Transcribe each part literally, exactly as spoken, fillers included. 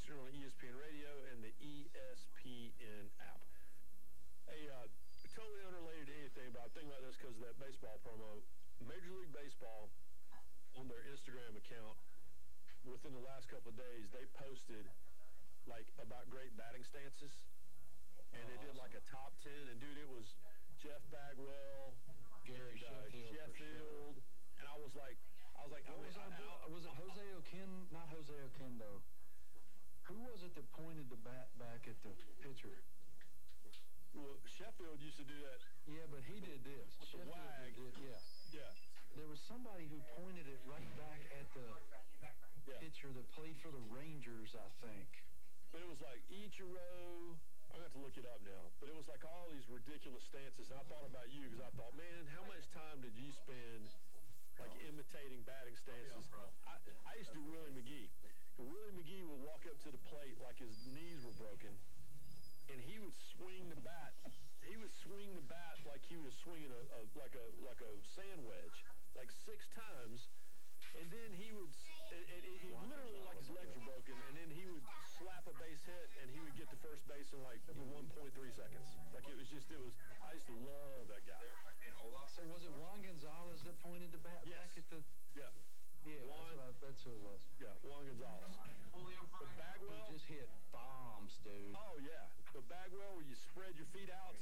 Eastern on E S P N Radio and the E S P N app. Hey, uh, totally unrelated to anything, but I'm thinking about this because of that baseball promo. Major League Baseball, on their Instagram account, within the last couple of days, they posted, like, about great batting stances. And they did, like, a top ten. And, dude, it was Jeff Bagwell, Gary and, uh, Sheffield, Sheffield. Sure. And I was like, I was like, what I was, mean, I, I, was it Jose Oquendo? Not Jose Oquendo. Who was it that pointed the bat back at the pitcher? Well, Sheffield used to do that. Yeah, but he did this. With Sheffield the wag. did, yeah. Yeah. There was somebody who pointed it right back at the yeah. pitcher that played for the Rangers, I think. But it was like Ichiro. I'm going to have to look it up now. But it was like all these ridiculous stances. And I thought about you because I thought, man, how much time did you spend, like, imitating batting stances? I, I used to do Willie McGee. Willie McGee would walk up to the plate like his knees were broken, and he would swing the bat. He would swing the bat like he was swinging a, a like a like a sand wedge, like six times. And then he would, and, and it, it literally like his legs were broken, and then he would slap a base hit, and he would get to first base in like one point three seconds. Like it was just, it was, I used to love that guy. So was it Juan Gonzalez that pointed the bat yes. back at the... Yeah. Yeah, Juan, that's, what I, that's who it was. Yeah, Juan Gonzalez. But Bagwell... He just hit bombs, dude. Oh, yeah. But Bagwell, where you spread your feet out,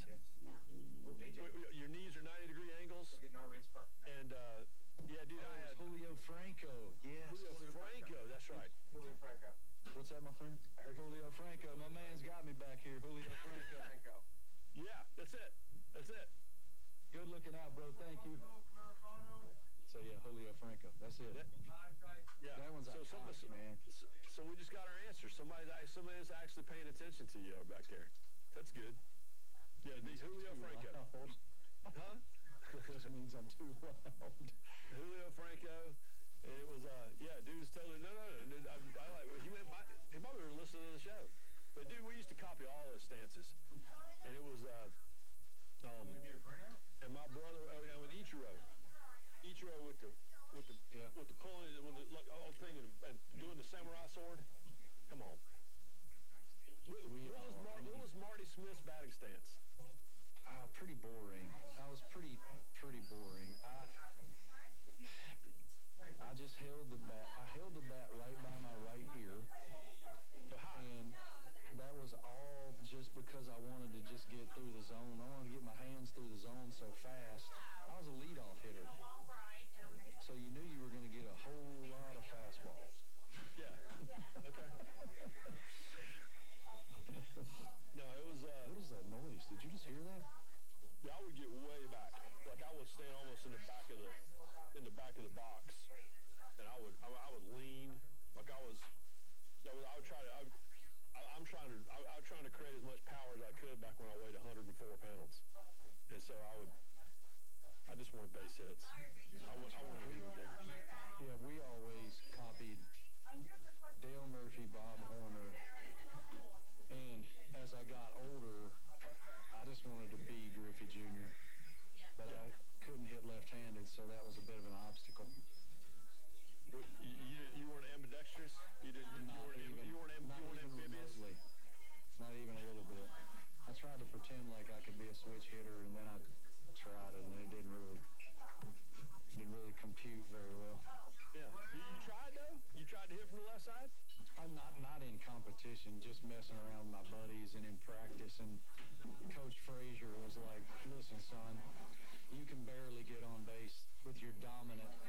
your knees are ninety degree angles, and... uh Yeah, dude, oh, I had... Julio Franco. Yes. Julio Franco, that's right. Julio Franco. What's that, my friend? Julio Franco. My man's got me back here. Julio Franco. Yeah, that's it. That's it. Good looking out, bro. Thank you. So, yeah, Julio Franco. That's it. That, yeah. That one's so, iconic, so, man. So, so we just got our answer. Somebody, somebody's actually paying attention to you back there. That's good. Yeah, the Julio Franco. Huh? Just means I'm too loud. Julio Franco, and it was, uh, yeah, dude was totally, no, no, no, dude, I, I like, he went, by, he probably were listening to the show. But, dude, we used to copy all his stances. And it was, uh, um, and my brother, oh, yeah, with Ichiro, Ichiro with the, with the, yeah. with the pulling, with the, like, whole thing, and, and doing the samurai sword. Come on. What, what, was Mar- what was Marty Smith's batting stance? Uh, pretty boring. I was pretty, pretty boring. I, I just held the bat. I held the bat right by my right ear, and that was all just because I wanted to just get through the zone. I wanted to get my hands through the zone so fast. I was a leadoff hitter, so you knew you were going to get a whole lot of fastballs. Yeah. Okay. No, it was... Uh, what is that noise? Did you just hear that? Yeah, I would get way back. Like, I would stand almost in the back of the in the back of the box. And I would I, I would lean. Like, I was... I would, I would try to... I, I, I'm trying to... I, I was trying to create as much power as I could back when I weighed one hundred four pounds. And so I would... I just wanted base hits. I, would, I wanted to be bigger. Yeah, we always copied Dale Murphy, Bob Horner, and as I got older, I just wanted to be Griffey Junior, but I couldn't hit left-handed, so that was a bit of an obstacle. You, you, you weren't ambidextrous? You didn't? Not you weren't, even, you weren't, not you weren't even amphibious? remotely. Not even a little bit. I tried to pretend like I could be a switch hitter, and then I tried it, and it didn't really, didn't really compute very well. Yeah. You, you tried, though? You tried to hit from the left side? I'm not, not in competition, just messing around with my buddies and in practice. And Coach Frazier was like, listen, son, you can barely get on base with your dominant